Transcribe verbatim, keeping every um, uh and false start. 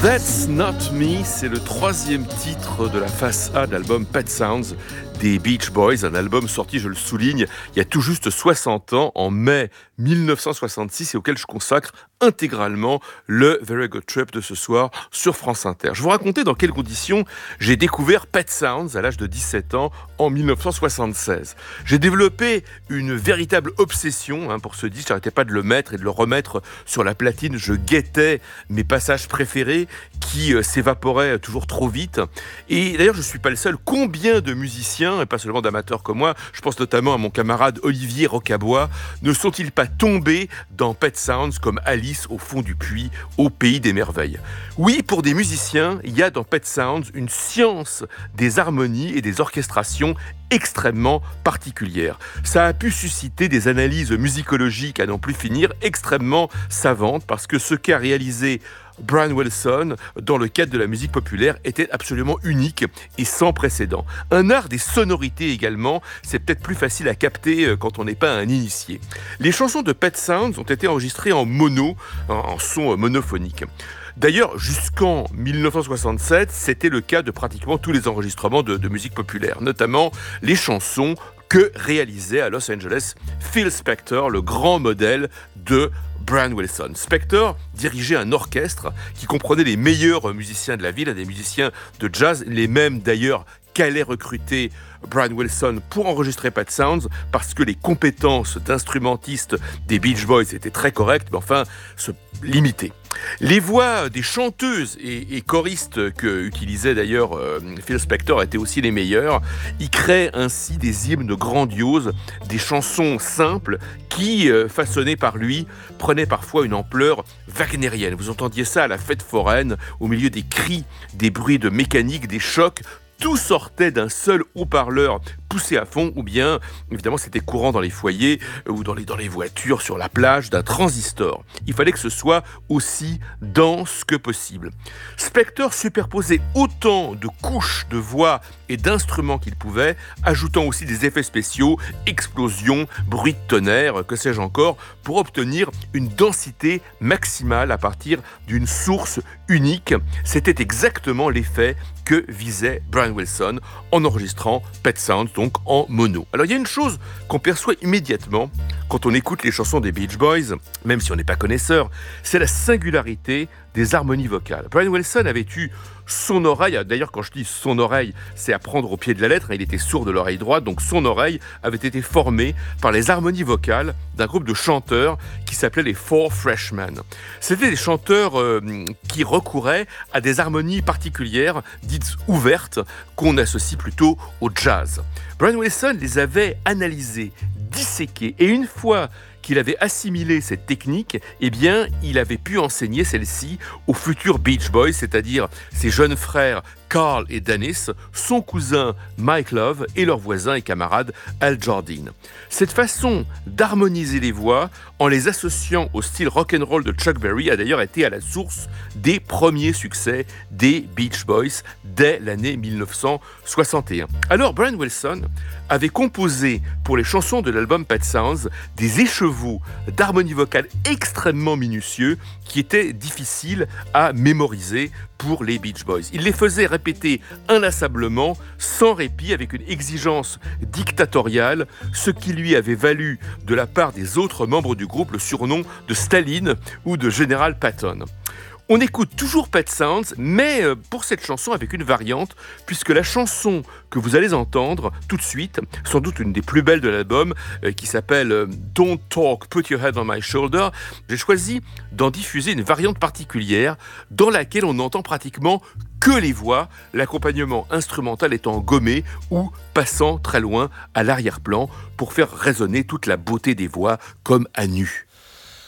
That's Not Me, c'est le troisième titre de la face A de l'album Pet Sounds des Beach Boys, un album sorti, je le souligne, il y a tout juste soixante ans, en mai dix-neuf cent soixante-six, et auquel je consacre intégralement le Very Good Trip de ce soir sur France Inter. Je vais vous raconter dans quelles conditions j'ai découvert Pet Sounds à l'âge de dix-sept ans en dix-neuf cent soixante-seize. J'ai développé une véritable obsession hein, pour ce disque, j'arrêtais pas de le mettre et de le remettre sur la platine, je guettais mes passages préférés qui euh, s'évaporaient toujours trop vite. Et d'ailleurs, je ne suis pas le seul. Combien de musiciens, et pas seulement d'amateurs comme moi, je pense notamment à mon camarade Olivier Rocabois, ne sont-ils pas tombés dans Pet Sounds comme Alice au fond du puits, au pays des merveilles? Oui, pour des musiciens, il y a dans Pet Sounds une science des harmonies et des orchestrations extrêmement particulière. Ça a pu susciter des analyses musicologiques à n'en plus finir, extrêmement savantes, parce que ce qu'a réalisé Brian Wilson, dans le cadre de la musique populaire, était absolument unique et sans précédent. Un art des sonorités également, c'est peut-être plus facile à capter quand on n'est pas un initié. Les chansons de Pet Sounds ont été enregistrées en mono, en son monophonique. D'ailleurs, jusqu'en dix-neuf cent soixante-sept, c'était le cas de pratiquement tous les enregistrements de, de musique populaire, notamment les chansons que réalisait à Los Angeles Phil Spector, le grand modèle de Brian Wilson. Spector dirigeait un orchestre qui comprenait les meilleurs musiciens de la ville, des musiciens de jazz, les mêmes d'ailleurs qu'allait recruter Brian Wilson pour enregistrer Pet Sounds, parce que les compétences d'instrumentistes des Beach Boys étaient très correctes, mais enfin se limitaient. Les voix des chanteuses et, et choristes que utilisait d'ailleurs euh, Phil Spector étaient aussi les meilleures. Il crée ainsi des hymnes grandioses, des chansons simples qui, euh, façonnées par lui, prenaient parfois une ampleur wagnérienne. Vous entendiez ça à la fête foraine, au milieu des cris, des bruits de mécanique, des chocs. Tout sortait d'un seul haut-parleur poussé à fond, ou bien, évidemment, c'était courant dans les foyers ou dans les, dans les voitures, sur la plage, d'un transistor. Il fallait que ce soit aussi dense que possible. Spector superposait autant de couches de voix et d'instruments qu'il pouvait, ajoutant aussi des effets spéciaux, explosions, bruits de tonnerre, que sais-je encore, pour obtenir une densité maximale à partir d'une source unique. C'était exactement l'effet que visait Brian Wilson en enregistrant Pet Sounds, donc en mono. Alors il y a une chose qu'on perçoit immédiatement quand on écoute les chansons des Beach Boys, même si on n'est pas connaisseur, c'est la singularité des harmonies vocales. Brian Wilson avait eu son oreille, d'ailleurs quand je dis son oreille, c'est à prendre au pied de la lettre, il était sourd de l'oreille droite, donc son oreille avait été formée par les harmonies vocales d'un groupe de chanteurs qui s'appelait les Four Freshmen. C'était des chanteurs euh, qui recouraient à des harmonies particulières, dites ouvertes, qu'on associe plutôt au jazz. Brian Wilson les avait analysées, disséquées, et une fois qu'il avait assimilé cette technique, eh bien, il avait pu enseigner celle-ci aux futurs Beach Boys, c'est-à-dire ses jeunes frères Carl et Dennis, son cousin Mike Love et leur voisin et camarade Al Jardine. Cette façon d'harmoniser les voix en les associant au style rock'n'roll de Chuck Berry a d'ailleurs été à la source des premiers succès des Beach Boys dès l'année dix-neuf cent soixante et un. Alors Brian Wilson avait composé pour les chansons de l'album Pet Sounds des écheveaux d'harmonie vocale extrêmement minutieux qui étaient difficiles à mémoriser pour les Beach Boys. Il les faisait répéter inlassablement, sans répit, avec une exigence dictatoriale, ce qui lui avait valu de la part des autres membres du groupe le surnom de Staline ou de Général Patton. On écoute toujours Pet Sounds, mais pour cette chanson avec une variante, puisque la chanson que vous allez entendre tout de suite, sans doute une des plus belles de l'album, qui s'appelle Don't Talk, Put Your Head on My Shoulder, j'ai choisi d'en diffuser une variante particulière dans laquelle on n'entend pratiquement que les voix, l'accompagnement instrumental étant gommé ou passant très loin à l'arrière-plan pour faire résonner toute la beauté des voix comme à nu.